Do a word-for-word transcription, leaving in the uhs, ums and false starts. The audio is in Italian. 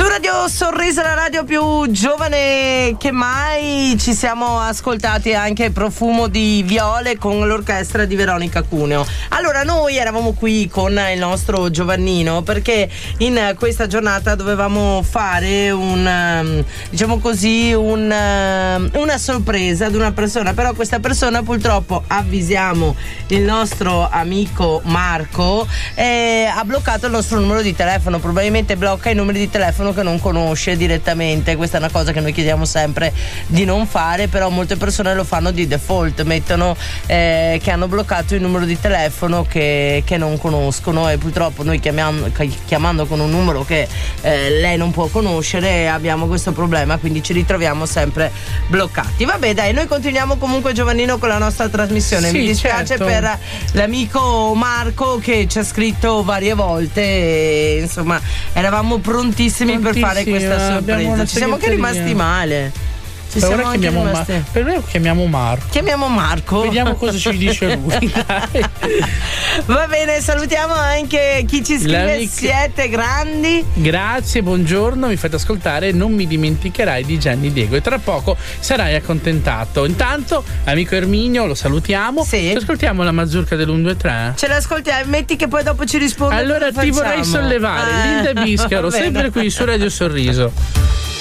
Su Radio Sorriso, la radio più giovane che mai, ci siamo ascoltati anche Profumo di Viole con l'orchestra di Veronica Cuneo. Allora, noi eravamo qui con il nostro Giovannino perché in questa giornata dovevamo fare un, diciamo così, un, una sorpresa ad una persona, però questa persona, purtroppo avvisiamo il nostro amico Marco, eh, ha bloccato il nostro numero di telefono. Probabilmente blocca i numeri di telefono che non conosce direttamente. Questa è una cosa che noi chiediamo sempre di non fare, però molte persone lo fanno di default, mettono eh, che hanno bloccato il numero di telefono che, che non conoscono, e purtroppo noi chiamiamo, chiamando con un numero che eh, lei non può conoscere abbiamo questo problema, quindi ci ritroviamo sempre bloccati. Vabbè, dai, noi continuiamo comunque, Giovannino, con la nostra trasmissione. Sì, mi dispiace certo. per l'amico Marco che ci ha scritto varie volte e, insomma, eravamo prontissimi per fare questa sorpresa. Ci siamo anche rimasti male. Ci per siamo ora anche chiamiamo rimasti. Ma- per ora chiamiamo Marco. Chiamiamo Marco. Vediamo cosa ci dice lui. Dai. Va bene, salutiamo anche chi ci scrive. L'amica... Siete grandi. Grazie, buongiorno, mi fate ascoltare Non mi dimenticherai di Gianni Diego e tra poco sarai accontentato. Intanto, amico Erminio, lo salutiamo. Sì. Ci ascoltiamo la mazurka dell'uno due tre. Ce l'ascoltiamo, metti che poi dopo ci risponde. Allora ti vorrei sollevare, eh, Linda Biscaro, sempre qui su Radio Sorriso.